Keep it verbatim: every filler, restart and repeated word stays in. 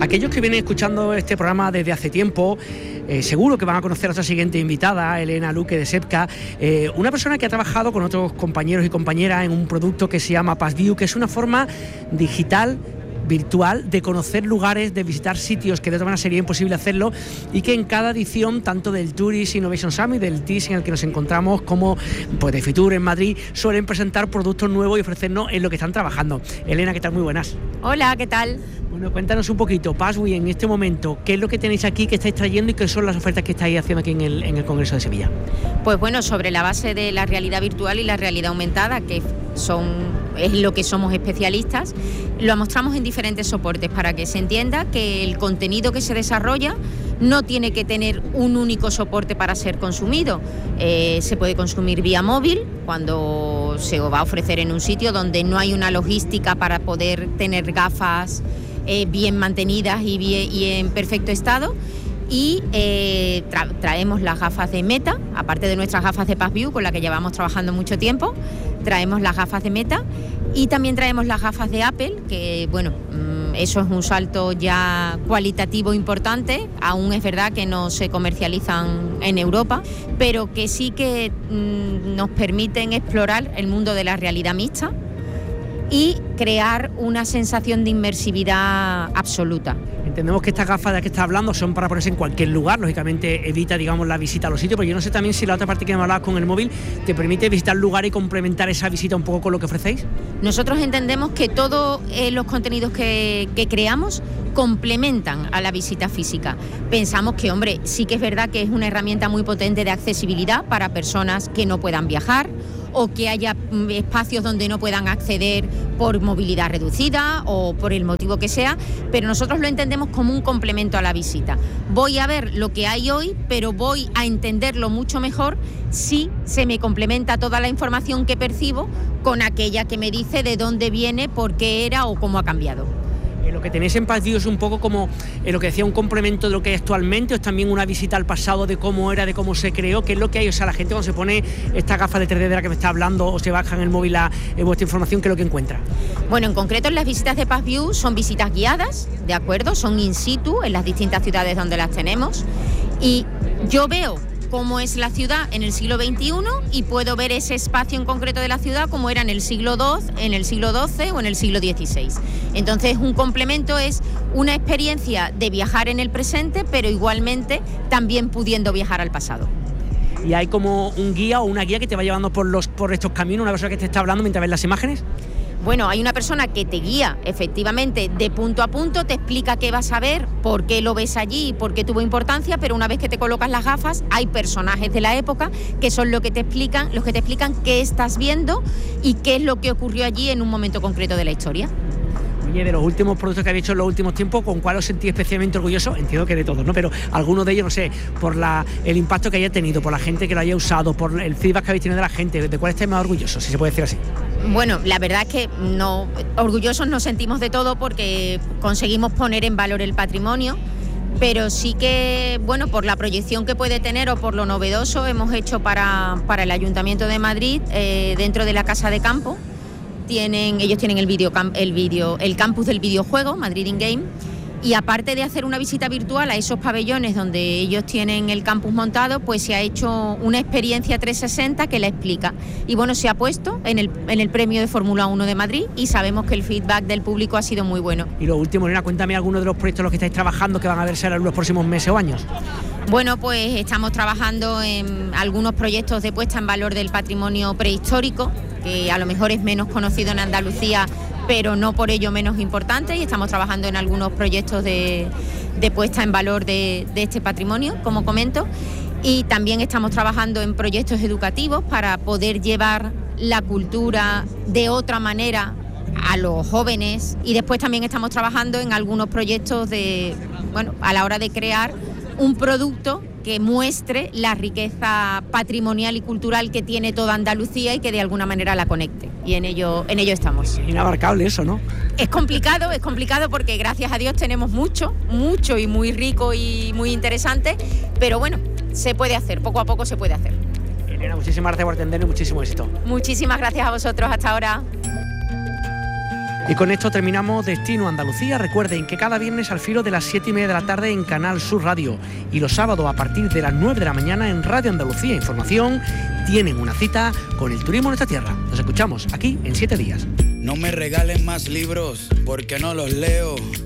Aquellos que vienen escuchando este programa desde hace tiempo, eh, seguro que van a conocer a nuestra siguiente invitada, Elena Luque de Sepka, eh, una persona que ha trabajado con otros compañeros y compañeras en un producto que se llama Passview, que es una forma digital virtual de conocer lugares, de visitar sitios que de otra manera sería imposible hacerlo, y que en cada edición, tanto del Tourist Innovation Summit, del T I S en el que nos encontramos, como pues de Fitur en Madrid, suelen presentar productos nuevos y ofrecernos en lo que están trabajando. Elena, ¿qué tal? Muy buenas. Hola, ¿qué tal? Bueno, cuéntanos un poquito, Passview, en este momento, ¿qué es lo que tenéis aquí, que estáis trayendo y qué son las ofertas que estáis haciendo aquí en el, en el Congreso de Sevilla? Pues bueno, sobre la base de la realidad virtual y la realidad aumentada, que son es lo que somos especialistas, lo mostramos en diferentes soportes para que se entienda que el contenido que se desarrolla no tiene que tener un único soporte para ser consumido. Eh, se puede consumir vía móvil cuando se va a ofrecer en un sitio donde no hay una logística para poder tener gafas eh, bien mantenidas y, bien, y en perfecto estado. Y eh, tra- traemos las gafas de Meta, aparte de nuestras gafas de Passview, con las que llevamos trabajando mucho tiempo, traemos las gafas de Meta y también traemos las gafas de Apple, que bueno, mmm, eso es un salto ya cualitativo importante. Aún es verdad que no se comercializan en Europa, pero que sí que mmm, nos permiten explorar el mundo de la realidad mixta y crear una sensación de inmersividad absoluta. Entendemos que estas gafas de las que estás hablando son para ponerse en cualquier lugar, lógicamente evita, digamos, la visita a los sitios, pero yo no sé también si la otra parte que me hablabas con el móvil te permite visitar lugares y complementar esa visita un poco con lo que ofrecéis. Nosotros entendemos que todos eh, los contenidos que, que creamos complementan a la visita física. Pensamos que, hombre, sí que es verdad que es una herramienta muy potente de accesibilidad para personas que no puedan viajar o que haya espacios donde no puedan acceder por movilidad reducida o por el motivo que sea, pero nosotros lo entendemos como un complemento a la visita. Voy a ver lo que hay hoy, pero voy a entenderlo mucho mejor si se me complementa toda la información que percibo con aquella que me dice de dónde viene, por qué era o cómo ha cambiado. Lo que tenéis en Passview es un poco como eh, lo que decía, un complemento de lo que hay actualmente, o es también una visita al pasado de cómo era, de cómo se creó, qué es lo que hay. O sea, la gente cuando se pone esta gafa de tres D de la que me está hablando o se baja en el móvil a eh, vuestra información, ¿qué es lo que encuentra? Bueno, en concreto las visitas de Passview son visitas guiadas, ¿de acuerdo? Son in situ en las distintas ciudades donde las tenemos, y yo veo cómo es la ciudad en el siglo veintiuno y puedo ver ese espacio en concreto de la ciudad como era en el siglo doce, en el siglo doce o en el siglo dieciséis. Entonces, un complemento es una experiencia de viajar en el presente, pero igualmente también pudiendo viajar al pasado. ¿Y hay como un guía o una guía que te va llevando por los por estos caminos, una persona que te está hablando mientras ves las imágenes? Bueno, hay una persona que te guía efectivamente de punto a punto, te explica qué vas a ver, por qué lo ves allí y por qué tuvo importancia, pero una vez que te colocas las gafas hay personajes de la época que son los que te explican, los que te explican qué estás viendo y qué es lo que ocurrió allí en un momento concreto de la historia. Oye, de los últimos productos que habéis hecho en los últimos tiempos, ¿con cuál os sentís especialmente orgulloso? Entiendo que de todos, ¿no? Pero algunos de ellos, no sé, por la, el impacto que haya tenido, por la gente que lo haya usado, por el feedback que habéis tenido de la gente, ¿de cuál estáis más orgullosos, si se puede decir así? Bueno, la verdad es que no, orgullosos nos sentimos de todo porque conseguimos poner en valor el patrimonio, pero sí que, bueno, por la proyección que puede tener o por lo novedoso, hemos hecho para, para el Ayuntamiento de Madrid, eh, dentro de la Casa de Campo, tienen, ellos tienen el, video, el, video, el campus del videojuego, Madrid In Game, y aparte de hacer una visita virtual a esos pabellones donde ellos tienen el campus montado, pues se ha hecho una experiencia trescientos sesenta que la explica. Y bueno, se ha puesto en el, en el premio de Fórmula uno de Madrid y sabemos que el feedback del público ha sido muy bueno. Y lo último, Elena, cuéntame algunos de los proyectos en los que estáis trabajando que van a verse en los próximos meses o años. Bueno, pues estamos trabajando en algunos proyectos de puesta en valor del patrimonio prehistórico, que a lo mejor es menos conocido en Andalucía, pero no por ello menos importante, y estamos trabajando en algunos proyectos de, de puesta en valor de, de este patrimonio, como comento, y también estamos trabajando en proyectos educativos para poder llevar la cultura de otra manera a los jóvenes, y después también estamos trabajando en algunos proyectos de, bueno, a la hora de crear un producto que muestre la riqueza patrimonial y cultural que tiene toda Andalucía y que de alguna manera la conecte. Y en ello, en ello estamos. Inabarcable eso, ¿no? Es complicado, es complicado porque gracias a Dios tenemos mucho, mucho y muy rico y muy interesante, pero bueno, se puede hacer, poco a poco se puede hacer. Elena, muchísimas gracias por atendernos y muchísimo éxito. Muchísimas gracias a vosotros, hasta ahora. Y con esto terminamos Destino Andalucía. Recuerden que cada viernes al filo de las siete y media de la tarde en Canal Sur Radio y los sábados a partir de las nueve de la mañana en Radio Andalucía Información tienen una cita con el turismo en esta tierra. Nos escuchamos aquí en siete días. No me regalen más libros porque no los leo.